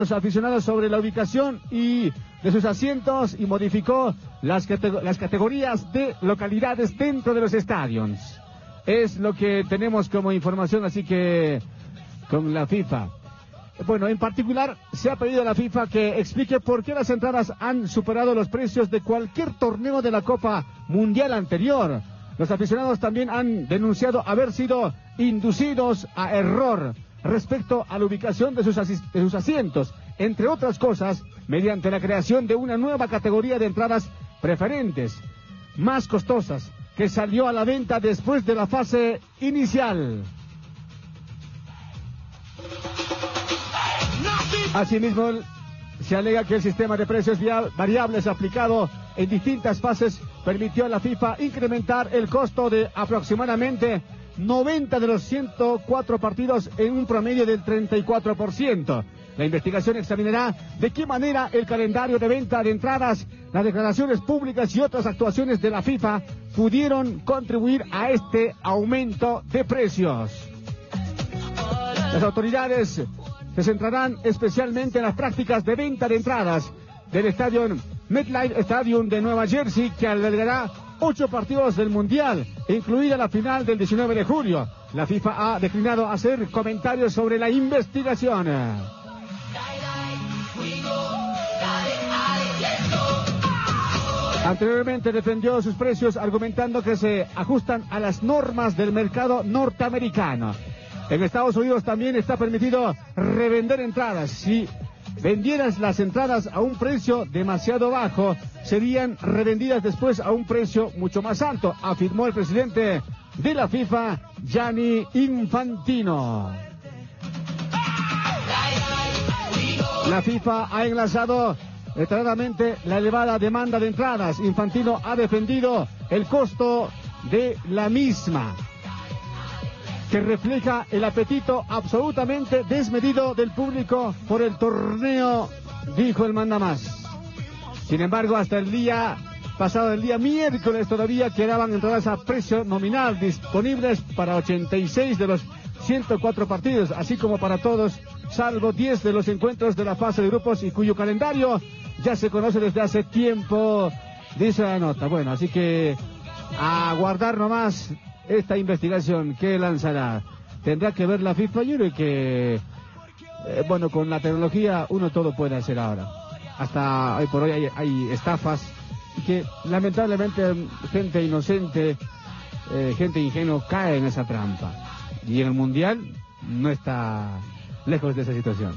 los aficionados sobre la ubicación y de sus asientos y modificó las categorías de localidades dentro de los estadios. Es lo que tenemos como información, así que con la FIFA. Bueno, en particular se ha pedido a la FIFA que explique por qué las entradas han superado los precios de cualquier torneo de la Copa Mundial anterior. Los aficionados también han denunciado haber sido inducidos a error respecto a la ubicación de sus asientos, entre otras cosas, mediante la creación de una nueva categoría de entradas preferentes, más costosas, que salió a la venta después de la fase inicial. Asimismo, se alega que el sistema de precios variables aplicado en distintas fases permitió a la FIFA incrementar el costo de aproximadamente 90 de los 104 partidos en un promedio del 34%. La investigación examinará de qué manera el calendario de venta de entradas, las declaraciones públicas y otras actuaciones de la FIFA pudieron contribuir a este aumento de precios. Las autoridades se centrarán especialmente en las prácticas de venta de entradas del estadio MetLife Stadium de Nueva Jersey, que albergará 8 partidos del Mundial, incluida la final del 19 de julio. La FIFA ha declinado hacer comentarios sobre la investigación. Anteriormente defendió sus precios argumentando que se ajustan a las normas del mercado norteamericano. En Estados Unidos también está permitido revender entradas. Si vendieras las entradas a un precio demasiado bajo, serían revendidas después a un precio mucho más alto, afirmó el presidente de la FIFA, Gianni Infantino. La FIFA ha enlazado reiteradamente la elevada demanda de entradas. Infantino ha defendido el costo de la misma, que refleja el apetito absolutamente desmedido del público por el torneo, dijo el mandamás. Sin embargo, hasta el día pasado, el día miércoles, todavía quedaban entradas a precio nominal disponibles para 86 de los 104 partidos, así como para todos, salvo 10 de los encuentros de la fase de grupos y cuyo calendario ya se conoce desde hace tiempo, dice la nota. Bueno, así que a guardar nomás esta investigación que lanzará. Tendrá que ver la FIFA. Yo creo que bueno, con la tecnología uno todo puede hacer ahora. Hasta hoy por hoy hay estafas y que lamentablemente gente inocente, gente ingenua cae en esa trampa. Y en el Mundial no está lejos de esa situación.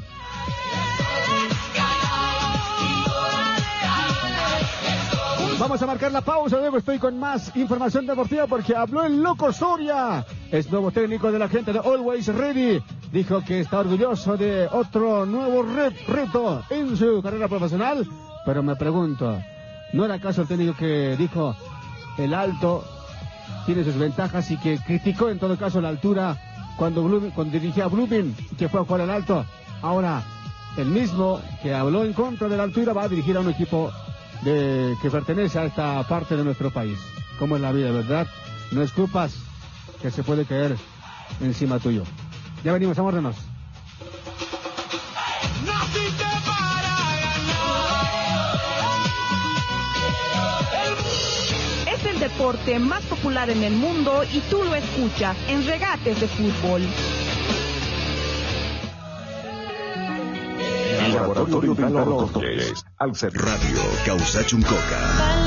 Vamos a marcar la pausa, luego estoy con más información deportiva porque habló el Loco Soria, es nuevo técnico de la gente de Always Ready. Dijo que está orgulloso de otro nuevo reto en su carrera profesional, pero me pregunto, ¿no era acaso el técnico que dijo el alto tiene sus ventajas y que criticó en todo caso la altura cuando dirigía a Blooming, que fue a jugar al alto? Ahora, el mismo que habló en contra de la altura va a dirigir a un equipo que pertenece a esta parte de nuestro país. Como es la vida, ¿verdad? No escupas que se puede caer encima tuyo. Ya venimos, amórdenos. Es el deporte más popular en el mundo y tú lo escuchas en Regates de Fútbol. Laboratorio Dental Ortodox, Alcer Radio, Causachum Coca.